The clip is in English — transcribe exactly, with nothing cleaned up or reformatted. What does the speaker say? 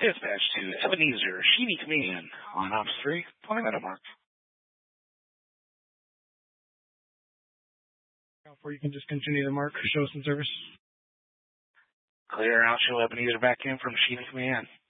Dispatch to Ebenezer, Sheedy Command, on Ops three, twenty minute mark. Before you can just continue the mark, show some service. Clear out, show Ebenezer back in from Sheedy Command.